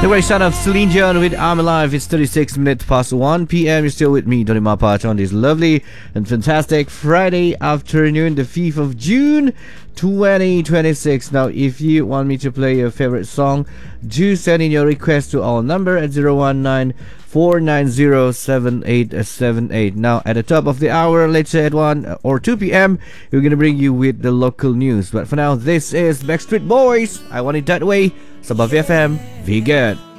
The great sound of Celine Dion with I'm Alive. It's 36 minutes past 1 p.m. You're still with me, Donny Mapach, on this lovely and fantastic Friday afternoon, the 5th of June, 2026. Now, if you want me to play your favorite song, do send in your request to our number at 019-490-7878. Now, at the top of the hour, later at 1 or 2 p.m., we're going to bring you with the local news. But for now, this is Backstreet Boys. I Want It That Way. Sabah FM, be good.